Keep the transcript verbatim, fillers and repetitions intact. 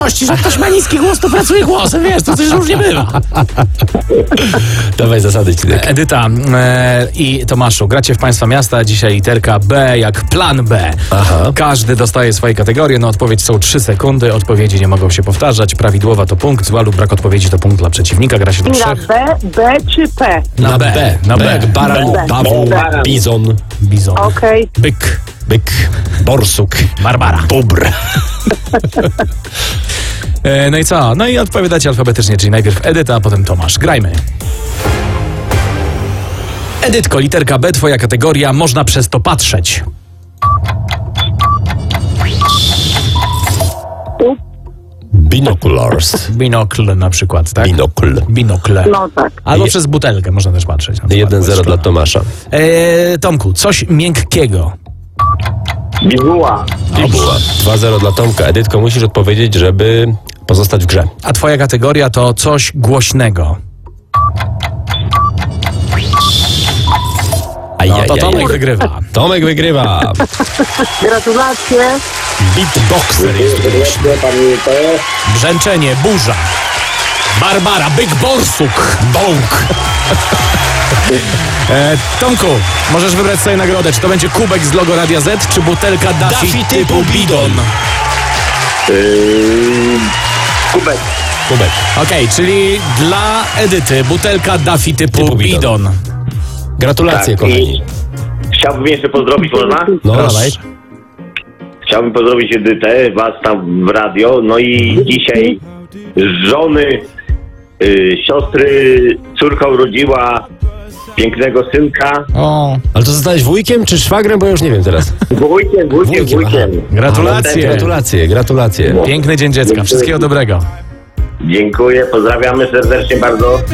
że ktoś ma niski głos, to pracuje głosem, wiesz, to coś różnie bywa. Dawaj zasady, Cinek. Edyta e, i Tomaszu, gracie w Państwa Miasta, dzisiaj literka B jak plan B. Aha. Każdy dostaje swoje kategorie, na odpowiedź są trzy sekundy, odpowiedzi nie mogą się powtarzać, prawidłowa to punkt, zła lub brak odpowiedzi to punkt dla przeciwnika, gra się do Na trzech. B, B czy P? Na B, na B. Jak baran, B. bawu, B. bizon, Bizon. Okej. Byk. byk, borsuk, Barbara. bóbr. E, no i co? No i odpowiadacie alfabetycznie, czyli najpierw Edyta, a potem Tomasz. Grajmy. Edytko, literka B, twoja kategoria, można przez to patrzeć. Binoculars. Binokl na przykład, tak? Binokl. Binokle. No tak. Albo Je- przez butelkę można też patrzeć. na przykład. jeden zero dla Tomasza. E, Tomku, coś miękkiego. Bibuła. Bibuła. dwa zero dla Tomka. Edytko, musisz odpowiedzieć, żeby pozostać w grze. A twoja kategoria to coś głośnego. No to Tomek wygrywa. Tomek wygrywa. Gratulacje. Beatboxer jest głośny. Pamiętaj. Brzęczenie, burza. Barbara, byk, borsuk, bąk. E, Tomku, możesz wybrać sobie nagrodę. Czy to będzie kubek z logo Radia Z, czy butelka Daffy, Daffy typu bidon? Yy, kubek. Kubek. Okej, czyli dla Edyty butelka Daffy typu, Typu bidon. bidon. Gratulacje, Tak, kochani. i chciałbym jeszcze pozdrowić, można? No Proszę. dawaj. Chciałbym pozdrowić Edytę, was tam w radio, no i dzisiaj żony, y, siostry, córka urodziła pięknego synka. O, Ale to zostałeś wujkiem czy szwagrem, bo już nie wiem teraz. Wujkiem, wujkiem, Wujkiem, aha. wujkiem. gratulacje. Gratulacje, gratulacje. Piękny dzień dziecka. Wszystkiego dobrego. Dziękuję, pozdrawiamy serdecznie bardzo.